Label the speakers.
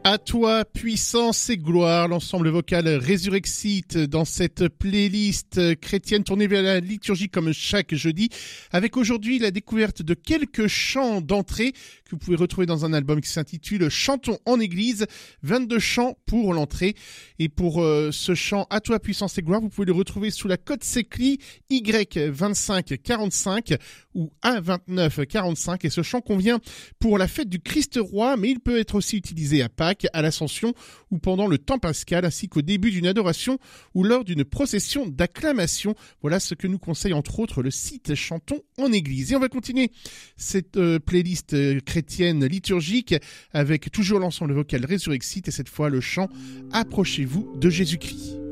Speaker 1: À toi, puissance et gloire, l'ensemble vocal Résurrexite dans cette playlist chrétienne tournée vers la liturgie comme chaque jeudi, avec aujourd'hui la découverte de quelques chants d'entrée que vous pouvez retrouver dans un album qui s'intitule Chantons en Église, 22 chants pour l'entrée. Et pour ce chant À toi, puissance et gloire, vous pouvez le retrouver sous la cote Sécli Y2545 ou A2945. Et ce chant convient pour la fête du Christ roi, mais il peut être aussi utilisé à Pâques, à l'Ascension ou pendant le temps pascal, ainsi qu'au début d'une adoration ou lors d'une procession d'acclamation. Voilà ce que nous conseille entre autres le site Chantons en Église. Et on va continuer cette playlist chrétienne liturgique avec toujours l'ensemble vocal Résurrexite et cette fois le chant Approchez-vous de Jésus-Christ.